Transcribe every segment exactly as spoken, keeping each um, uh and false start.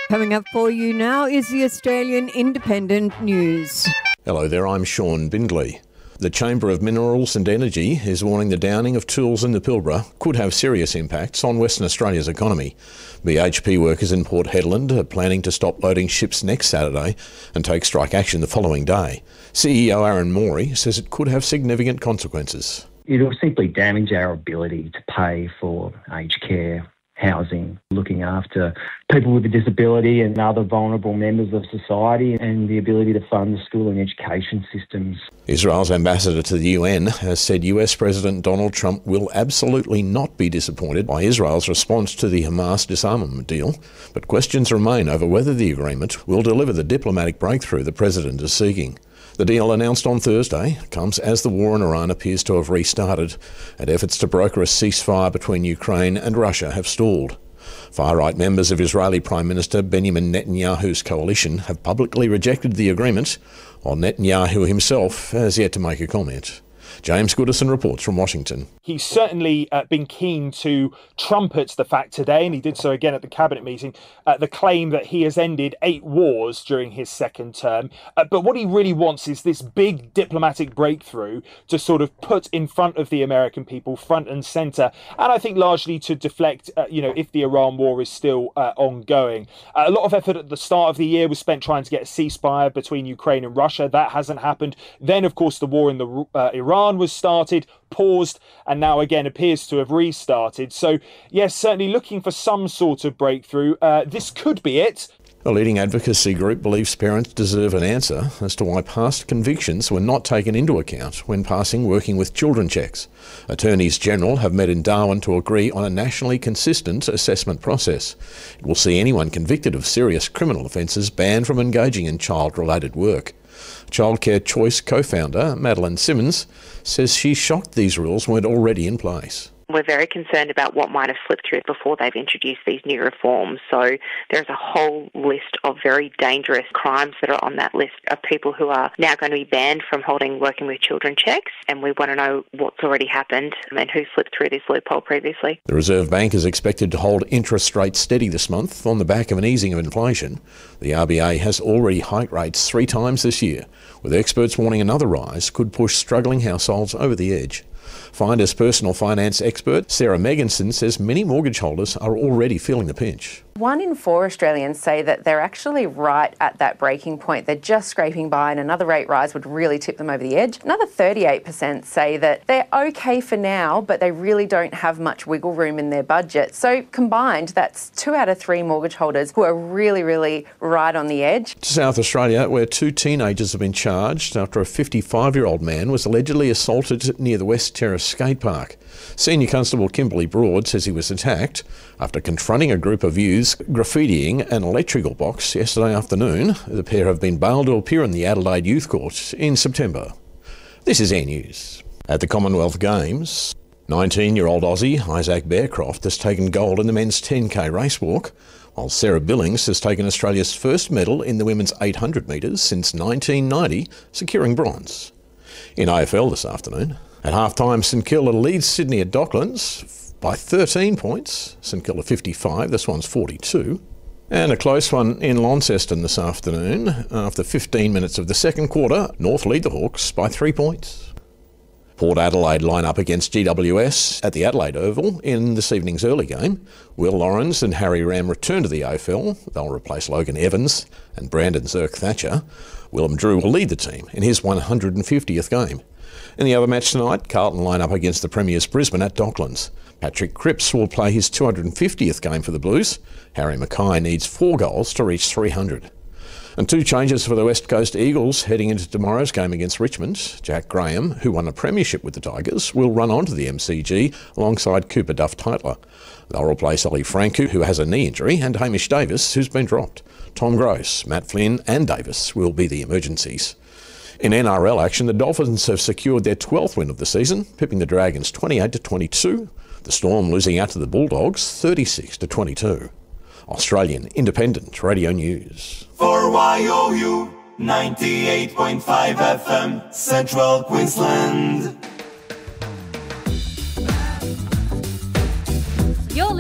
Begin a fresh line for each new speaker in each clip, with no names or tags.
Coming up for you now is the Australian Independent News.
Hello there, I'm Sean Bindley. The Chamber of Minerals and Energy is warning the downing of tools in the Pilbara could have serious impacts on Western Australia's economy. B H P workers in Port Hedland are planning to stop loading ships next Saturday and take strike action the following day. C E O Aaron Morey says it could have significant consequences.
It'll simply damage our ability to pay for aged care, housing, looking after people with a disability and other vulnerable members of society, and the ability to fund the school and education systems.
Israel's ambassador to the U N has said U S President Donald Trump will absolutely not be disappointed by Israel's response to the Hamas disarmament deal, but questions remain over whether the agreement will deliver the diplomatic breakthrough the president is seeking. The deal, announced on Thursday, comes as the war in Iran appears to have restarted, and efforts to broker a ceasefire between Ukraine and Russia have stalled. Far-right members of Israeli Prime Minister Benjamin Netanyahu's coalition have publicly rejected the agreement, while Netanyahu himself has yet to make a comment. James Goodison reports from Washington.
He's certainly uh, been keen to trumpet the fact today, and he did so again at the cabinet meeting, uh, the claim that he has ended eight wars during his second term. Uh, but what he really wants is this big diplomatic breakthrough to sort of put in front of the American people, front and centre, and I think largely to deflect, uh, you know, if the Iran war is still uh, ongoing. Uh, a lot of effort at the start of the year was spent trying to get a ceasefire between Ukraine and Russia. That hasn't happened. Then, of course, the war in the uh, Iran was started, paused, and now again appears to have restarted. So, yes, certainly looking for some sort of breakthrough. Uh, this could be it.
A leading advocacy group believes parents deserve an answer as to why past convictions were not taken into account when passing working with children checks. Attorneys General have met in Darwin to agree on a nationally consistent assessment process. It will see anyone convicted of serious criminal offences banned from engaging in child-related work. Childcare Choice co-founder Madeline Simmons says she's shocked these rules weren't already in place.
We're very concerned about what might have slipped through before they've introduced these new reforms. So there's a whole list of very dangerous crimes that are on that list of people who are now going to be banned from holding working with children checks, and we want to know what's already happened and who slipped through this loophole previously.
The Reserve Bank is expected to hold interest rates steady this month on the back of an easing of inflation. The R B A has already hiked rates three times this year, with experts warning another rise could push struggling households over the edge. Finder's personal finance expert Sarah Megginson says many mortgage holders are already feeling the pinch.
One in four Australians say that they're actually right at that breaking point. They're just scraping by, and another rate rise would really tip them over the edge. Another thirty-eight percent say that they're okay for now, but they really don't have much wiggle room in their budget. So combined, that's two out of three mortgage holders who are really, really right on the edge.
To South Australia, where two teenagers have been charged after a fifty-five-year-old man was allegedly assaulted near the West Terrace skate park. Senior Constable Kimberly Broad says he was attacked after confronting a group of youths graffitiing an electrical box yesterday afternoon. The pair have been bailed to appear in the Adelaide Youth Court in September. This is Air News. At the Commonwealth Games, nineteen-year-old Aussie Isaac Bearcroft has taken gold in the men's ten K race walk, while Sarah Billings has taken Australia's first medal in the women's eight hundred metres since nineteen ninety, securing bronze. In A F L this afternoon, at half-time, St Kilda leads Sydney at Docklands by thirteen points. St Kilda fifty-five, this one's forty-two. And a close one in Launceston this afternoon. After fifteen minutes of the second quarter, North lead the Hawks by three points. Port Adelaide line up against G W S at the Adelaide Oval in this evening's early game. Will Lawrence and Harry Ram return to the A F L. They'll replace Logan Evans and Brandon Zerk-Thatcher. Willem Drew will lead the team in his one hundred fiftieth game. In the other match tonight, Carlton line up against the Premiers Brisbane at Docklands. Patrick Cripps will play his two hundred fiftieth game for the Blues. Harry Mackay needs four goals to reach three hundred. And two changes for the West Coast Eagles heading into tomorrow's game against Richmond. Jack Graham, who won a premiership with the Tigers, will run onto the M C G alongside Cooper Duff-Tytler. They'll replace Ollie Franco, who has a knee injury, and Hamish Davis, who's been dropped. Tom Gross, Matt Flynn and Davis will be the emergencies. In N R L action, the Dolphins have secured their twelfth win of the season, pipping the Dragons twenty-eight to twenty-two. The Storm losing out to the Bulldogs thirty-six to twenty-two. Australian Independent Radio News.
For Y O U ninety-eight point five F M, Central Queensland.
You're listening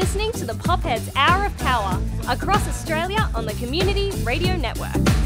listening to the Popheads Hour of Power across Australia on the Community Radio Network.